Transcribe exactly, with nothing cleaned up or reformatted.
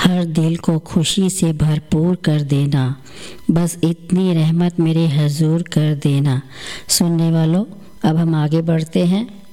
हर दिल को खुशी से भरपूर कर देना, बस इतनी रहमत मेरे हुजूर कर देना। सुनने वालों, अब हम आगे बढ़ते हैं।